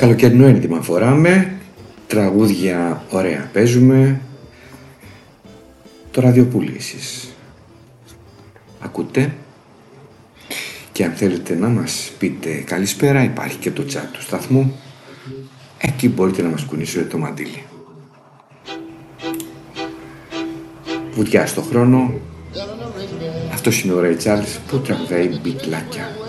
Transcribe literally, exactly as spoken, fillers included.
Καλοκαιρινό ένδυμα φοράμε, τραγούδια ωραία παίζουμε. Το ραδιοπούλι εσείς ακούτε, και αν θέλετε να μας πείτε καλησπέρα, υπάρχει και το chat του σταθμού. Εκεί μπορείτε να μας κουνήσετε το μαντίλι. Βουτιά στο χρόνο. Αυτός είναι ο Ray Charles που τραγουδάει μπιτλάκια.